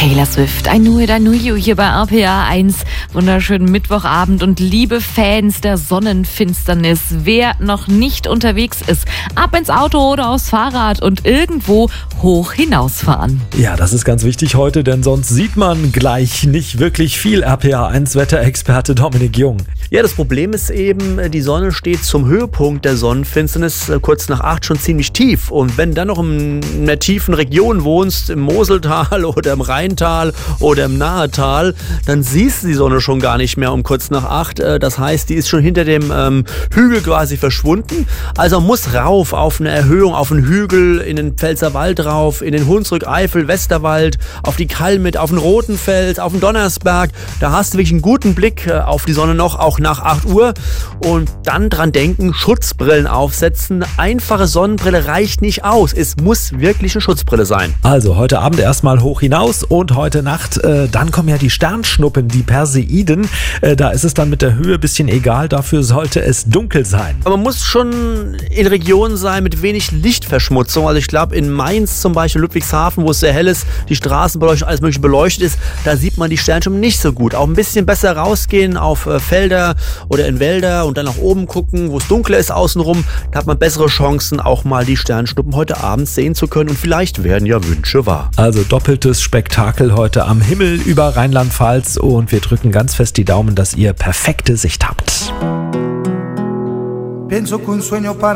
Taylor Swift, I Knew It, I Knew You hier bei RPA 1. Wunderschönen Mittwochabend und liebe Fans der Sonnenfinsternis. Wer noch nicht unterwegs ist, ab ins Auto oder aufs Fahrrad und irgendwo hoch hinausfahren. Ja, das ist ganz wichtig heute, denn sonst sieht man gleich nicht wirklich viel. RPA 1 Wetterexperte Dominik Jung. Ja, das Problem ist eben, die Sonne steht zum Höhepunkt der Sonnenfinsternis kurz nach 8 schon ziemlich tief. Und wenn du dann noch in einer tiefen Region wohnst, im Moseltal oder im Rheintal oder im Nahetal, dann siehst du die Sonne schon gar nicht mehr um kurz nach 8. Das heißt, die ist schon hinter dem Hügel quasi verschwunden. Also man muss rauf auf eine Erhöhung, auf einen Hügel, in den Pfälzerwald rauf, in den Hunsrück-Eifel, Westerwald, auf die Kalmit, auf den Rotenfels, auf den Donnersberg. Da hast du wirklich einen guten Blick auf die Sonne noch, auch nach 8 Uhr. Und dann dran denken, Schutzbrillen aufsetzen. Eine einfache Sonnenbrille reicht nicht aus. Es muss wirklich eine Schutzbrille sein. Also heute Abend erstmal hoch hinaus und heute Nacht, dann kommen ja die Sternschnuppen, die Perseiden. Da ist es dann mit der Höhe ein bisschen egal, dafür sollte es dunkel sein. Aber man muss schon in Regionen sein mit wenig Lichtverschmutzung. Also ich glaube in Mainz zum Beispiel, Ludwigshafen, wo es sehr hell ist, die Straßenbeleuchtung, alles mögliche beleuchtet ist, da sieht man die Sternschnuppen nicht so gut. Auch ein bisschen besser rausgehen auf Felder oder in Wälder und dann nach oben gucken, wo es dunkler ist außenrum. Da hat man bessere Chancen, auch mal die Sternschnuppen heute Abend sehen zu können. Und vielleicht werden ja Wünsche wahr. Also doppeltes Spektakel heute am Himmel über Rheinland-Pfalz und wir drücken ganz fest die Daumen, dass ihr perfekte Sicht habt.